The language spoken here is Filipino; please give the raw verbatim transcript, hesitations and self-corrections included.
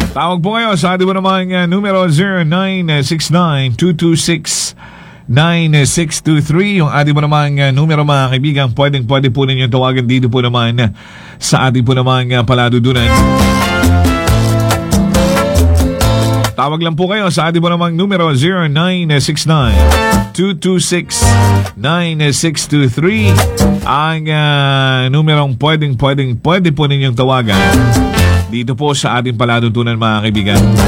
Tawag po kayo sa ating po namang uh, numero zero nine six nine two two six nine six two three. Yung ating po namang uh, numero mga kaibigan, pwedeng pwede po ninyo tawagan dito po naman uh, sa ating po namang uh, paladudunan. Tawag lang po kayo sa ating po namang numero zero nine six nine two two six nine six two three. Ang uh, numerong pwedeng pwedeng pwede po ninyong tawagan dito po sa ating paladutunan mga kaibigan.